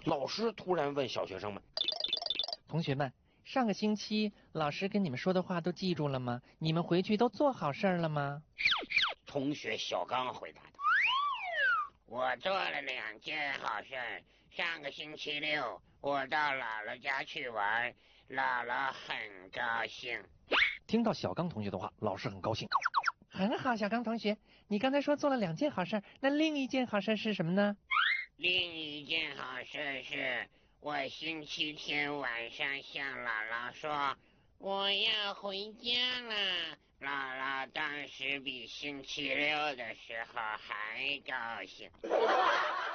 老师突然问小学生们：“ 同学们，上个星期老师跟你们说的话都记住了吗？你们回去都做好事了吗？” 同学小刚回答道：“ 我做了2件好事。上个星期六，我到姥姥家去玩，姥姥很高兴。” 听到小刚同学的话，老师很高兴。很好，小刚同学，你刚才说做了2件好事，那另一件好事是什么呢？ 另一件好事是我星期天晚上向姥姥说我要回家了，姥姥当时比星期六的时候还高兴。